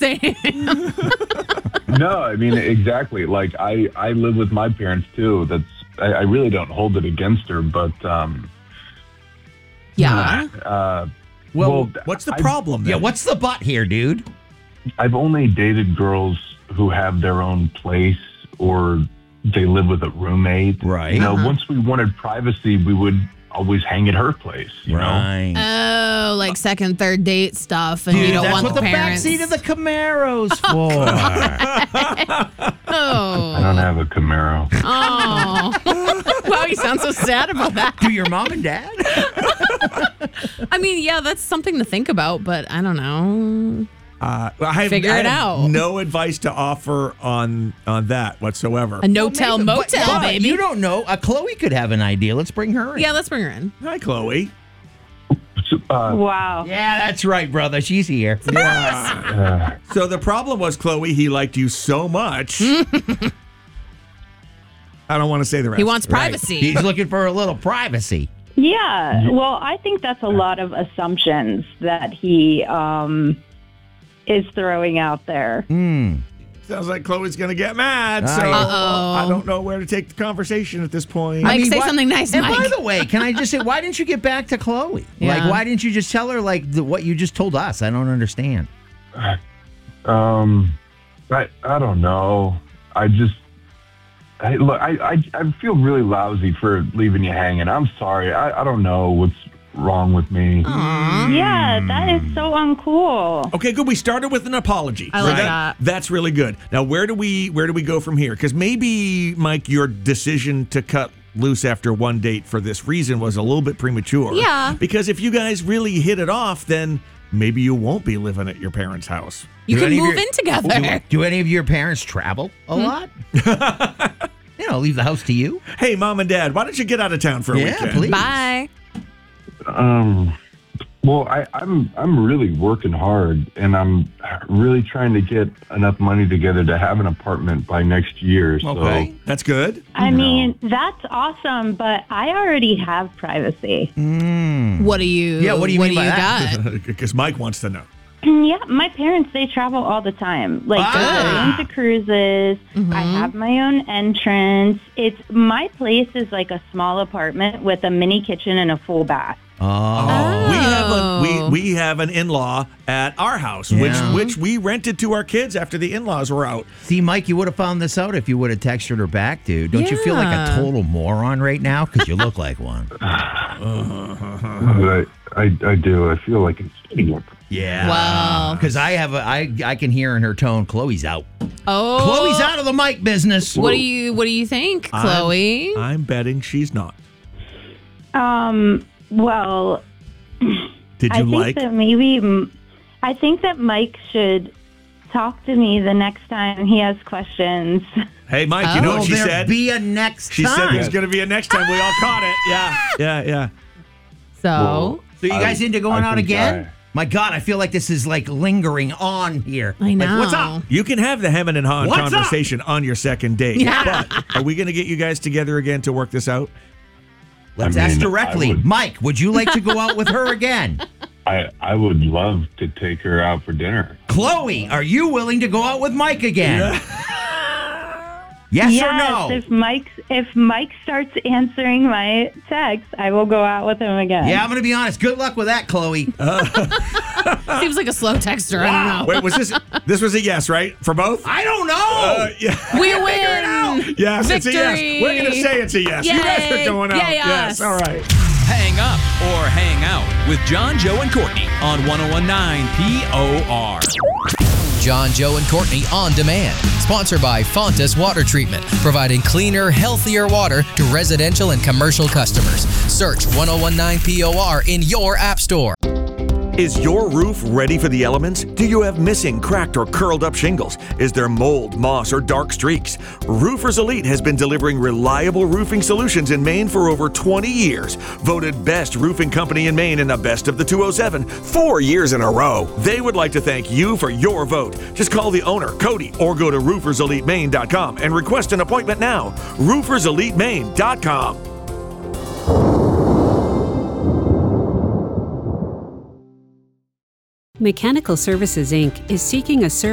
saying. No, I mean, exactly. Like, I live with my parents, too. I really don't hold it against her, but... Yeah. Well, what's the problem then? Yeah, what's the but here, dude? I've only dated girls who have their own place or they live with a roommate. Right. You know, once we wanted privacy, we would always hang at her place, you know? Right. Oh, like second, third date stuff, and Dude, you don't that's want what the the parents. backseat of the Camaro's for. Oh. I don't have a Camaro. Oh. Wow, you sound so sad about that. Do your mom and dad? I mean, yeah, that's something to think about, but I don't know. Figure it out. No advice to offer on that whatsoever. A no-tell motel, But baby. you don't know. Chloe could have an idea. Let's bring her in. Yeah, let's bring her in. Hi, Chloe. Wow. Yeah, that's right, brother. She's here. So the problem was, Chloe, he liked you so much. I don't want to say the rest. He wants Right. privacy. He's looking for a little privacy. Yeah. Well, I think that's a lot of assumptions that he is throwing out there. Sounds like Chloe's going to get mad. So Uh-oh. I don't know where to take the conversation at this point. Mike, say something nice, And Mike. by the way, can I just say, why didn't you get back to Chloe? Yeah. Like, why didn't you just tell her what you just told us? I don't understand. I don't know. I feel really lousy for leaving you hanging. I'm sorry. I don't know what's wrong with me. Yeah, that is so uncool. Okay, good. We started with an apology. I like that. That's really good. Now, where do we go from here? Because maybe, Mike, your decision to cut loose after one date for this reason was a little bit premature. Yeah. Because if you guys really hit it off, then maybe you won't be living at your parents' house. You Do can any of move your- in together. Do any of your parents travel a lot? Leave the house to you? Hey, Mom and Dad, why don't you get out of town for a Yeah, weekend? please. Bye. Well, I'm really working hard, and I'm really trying to get enough money together to have an apartment by next year. Okay, that's good. I mean, that's awesome, but I already have privacy. What do you? Yeah, what do you mean by that? got? Because Mike wants to know. Yeah, my parents, they travel all the time. Like, they're into cruises. I have my own entrance. My place is like a small apartment with a mini kitchen and a full bath. We have an in-law at our house, Yeah. which we rented to our kids after the in-laws were out. See, Mike, you would have found this out if you would have texted her back, dude. Don't you feel like a total moron right now? Because you look like one. I do. I feel like it's... Yeah. Wow. Because I can hear in her tone, Chloe's out. Oh, Chloe's out of the mic business. What do you think, Chloe? I'm betting she's not. Well, Did you like? I think that Mike should talk to me the next time he has questions. Hey, Mike, you know what she there said? be a next She time. said there's going to be a next time. We all caught it. Yeah. So So you guys into going out think again? My God, I feel like this is like lingering on here. I know. Like, what's up? You can have the hemming and hawing What's conversation on your second date. Yeah. But are we going to get you guys together again to work this out? Let's I mean, ask directly. I would- Mike, would you like to go out with her again? I would love to take her out for dinner. Chloe, are you willing to go out with Mike again? Yes or no? If Mike starts answering my text, I will go out with him again. Yeah, I'm going to be honest. Good luck with that, Chloe. Seems like a slow texter. I don't know. Wait, was this was a yes, right? For both? I don't know. Yeah. We win. Yes, it's a yes. Victory. We're going to say it's a yes. You guys are Yay. going out. Yay, Yes, us. all right. Hang up or hang out with John, Joe, and Courtney on 1019 POR. John, Joe, and Courtney on demand. Sponsored by Fontas Water Treatment, providing cleaner, healthier water to residential and commercial customers. Search 1019 POR in your app store. Is your roof ready for the elements? Do you have missing, cracked, or curled up shingles? Is there mold, moss, or dark streaks? Roofers Elite has been delivering reliable roofing solutions in Maine for over 20 years. Voted best roofing company in Maine in the Best of the 207 4 years in a row. They would like to thank you for your vote. Just call the owner, Cody, or go to rooferselitemaine.com and request an appointment now. rooferselitemaine.com. Mechanical Services, Inc. is seeking a